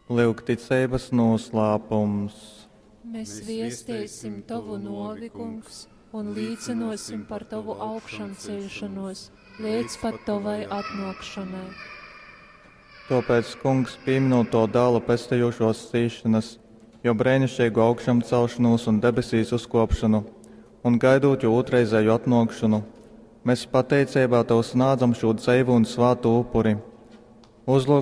Lūk, ticības noslēpums. Mēs viestiesim tavu novi, kungs, un līdzinosim par tavu augšanu celšanos, līdz pat tavai atnākšanai. Tāpēc, kungs, pieminot to dēla pestējošos cīšanas, jo brēnišķīgu augšām celšanos un debesīs uzkopšanu, un gaidot jau otrreizēju atnākšanu, mēs pateicībā tev sniedzam šo dzīvu un svātu upuri. Uzlūk